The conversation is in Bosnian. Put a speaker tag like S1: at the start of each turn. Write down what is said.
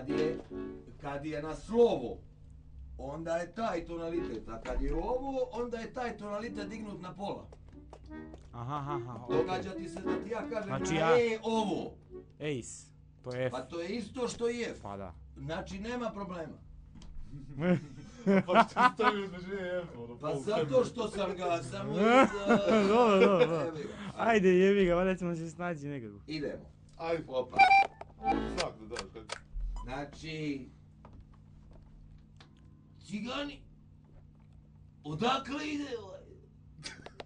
S1: Kad je na slovo, onda je taj tonalitet, a kad je ovo, onda je taj tonalitet dignut na pola.
S2: Aha,
S1: Događa ti se da ti ja kažem
S2: znači
S1: na ovo.
S2: Ace, to je F.
S1: Pa to je isto što i F.
S2: Pa da.
S1: Znači nema problema.
S3: Pa što stavio značenje F?
S1: Pa zato što sam ga samo
S2: Dobro. Ajde jebi ga, valjda ćemo se snaći nekako.
S1: Idemo.
S3: Ajde.
S1: Opa.
S3: Znak da daš, kako?
S1: Znači... Cigani, odakle ide ovaj?